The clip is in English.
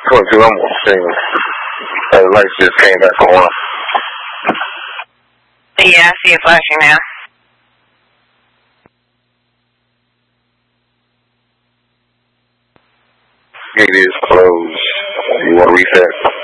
22, I'm on the scene. The lights just came back on. Yeah, I see it flashing now. Gate is closed. You want to reset?